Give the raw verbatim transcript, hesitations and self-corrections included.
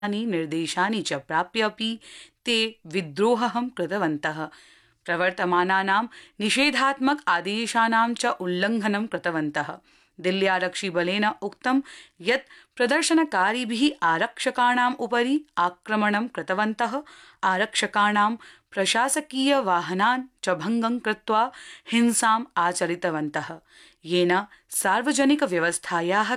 निर्देशानि च प्राप्य अपि ते विद्रोहं कृतवन्तः। प्रवर्तमानानां निषेधात्मक आदेशानां च उल्लङ्घनं कृतवन्तः। दिल्ल्यारक्षिबलेन उक्तं यत् प्रदर्शनकारिभिः आरक्षकाणाम् उपरि आक्रमणं कृतवन्तः। आरक्षकाणां प्रशासकीय वाहनान् च भङ्गं कृत्वा हिंसाम् आचरितवन्तः, येन सार्वजनिक व्यवस्थायाः